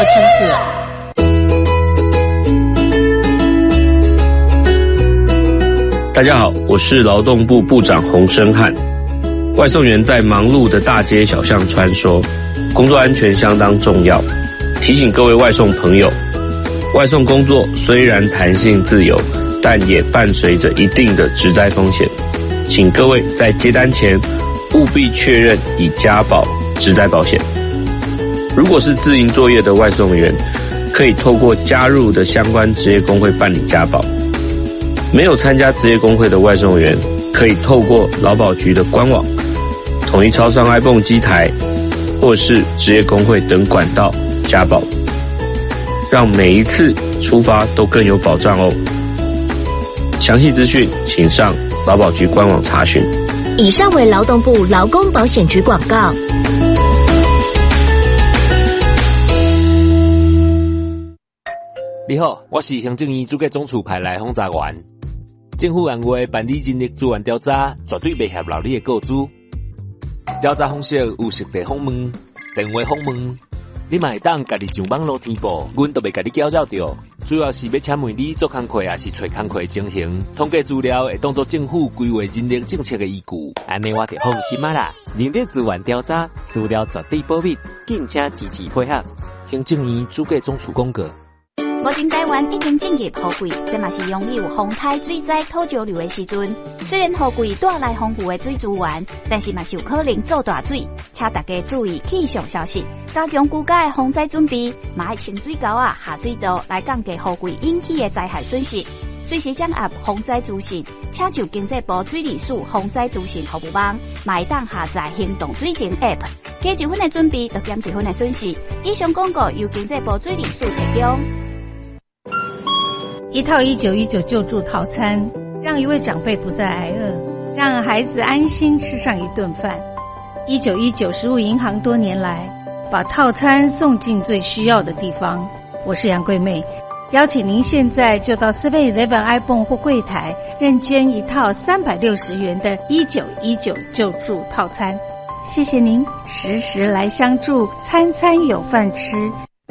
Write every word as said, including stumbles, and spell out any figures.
乘客。大家好，我是劳动部部长洪申翰。外送员在忙碌的大街小巷穿梭，工作安全相当重要。提醒各位外送朋友，外送工作虽然弹性自由，但也伴随着一定的职灾风险。请各位在接单前务必确认已加保职灾保险。如果是自营作业的外送员，可以透过加入的相关职业工会办理加保。没有参加职业工会的外送员，可以透过劳保局的官网、统一超商 iPhone 机台，或是职业工会等管道加保，让每一次出发都更有保障哦。详细资讯请上劳保局官网查询。 以上为劳动部劳工保险局广告。 你好，我是行政院主计总处派来访查员。政府按月办理人力资源调查，绝对袂合劳你的告知。调查方式有实地访问、电话访问，你嘛会当家己上网络填报，阮都袂甲你搅扰着。主要是要请问你做工课，也是找工课情形，统计资料会当作政府规划人力政策的依据。 安尼我就放心啊啦！人力资源调查资料绝对保密，敬请支持配合。 行政院主计总处公告。 目前台湾已经进入雨季，这嘛是拥有风台、水灾、土石流的时阵。虽然雨季带来丰富的水资源，但是嘛是有可能造大水，请大家注意气象消息，加强居家的防灾准备，嘛要清水沟啊、下水道来降低雨季引起的灾害损失。随时掌握防灾资讯，请就经济部水利署防灾资讯服务网，嘛会当下载行动水情 App， 加一分的准备，就减一分的损失。以上广告由经济部水利署提供。 一套一九一九救助套餐，让一位长辈不再挨饿，让孩子安心吃上一顿饭。一九一九食物银行多年来把套餐送进最需要的地方。我是杨桂妹，邀请您现在就到 seven eleven iPhone 或柜台认捐一套三百六十元的一九一九救助套餐。谢谢您，时时来相助，餐餐有饭吃。